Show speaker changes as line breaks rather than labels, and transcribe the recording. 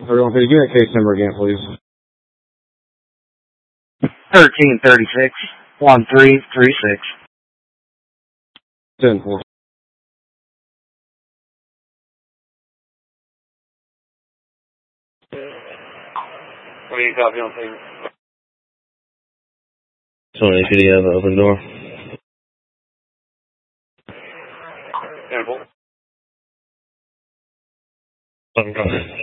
Everyone, could you give me that case number again, please?
1336 1336.
10-4.
What do you copy on payment?
20, should he have an open door?
10-4.
Open door.